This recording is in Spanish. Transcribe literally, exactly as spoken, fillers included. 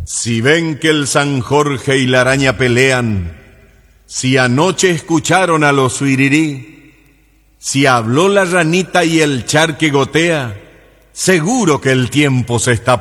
Si ven que el San Jorge y la araña pelean, si anoche escucharon a los suirirí, si habló la ranita y el charque gotea, seguro que el tiempo se está